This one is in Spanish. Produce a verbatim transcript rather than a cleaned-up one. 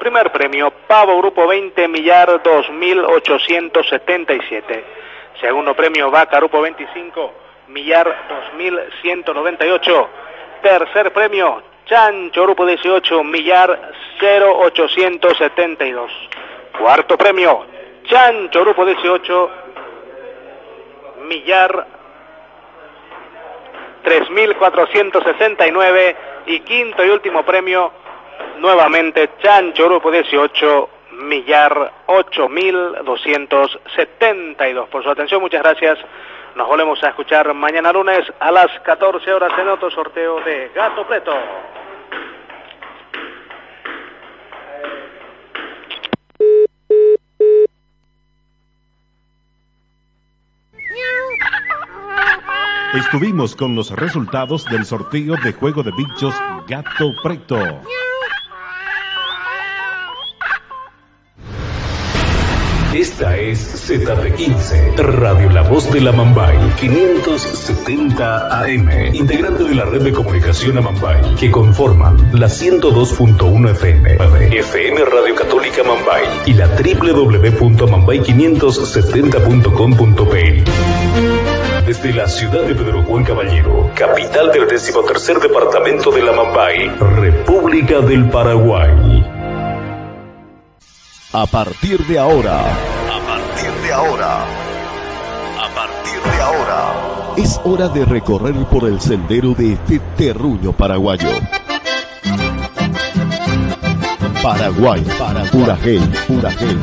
Primer premio, pavo grupo veinte, millar dos mil ochocientos setenta y siete. Segundo premio, vaca grupo veinticinco, millar dos mil ciento noventa y ocho. Tercer premio, chancho grupo dieciocho, millar cero ochocientos setenta y dos. Cuarto premio, chancho grupo dieciocho, millar tres mil cuatrocientos sesenta y nueve. Y quinto y último premio, nuevamente chancho grupo dieciocho, millar ocho mil doscientos setenta y dos. Por su atención, muchas gracias. Nos volvemos a escuchar mañana lunes a las catorce horas en otro sorteo de Gato Preto. Estuvimos con los resultados del sorteo de Juego de Bichos Gato Preto. Esta es Z T quince, Radio La Voz de la Amambay, quinientos setenta A M, integrante de la red de comunicación Amambay, que conforman la ciento dos punto uno F M, F M Radio Católica Amambay y la doble u doble u doble u punto amambay quinientos setenta punto com punto pe. Desde la ciudad de Pedro Juan Caballero, capital del decimotercer departamento de la Amambay, República del Paraguay. A partir de ahora, a partir de ahora, a partir de ahora, es hora de recorrer por el sendero de este terruño paraguayo. Paraguay, para pura gel, pura gel.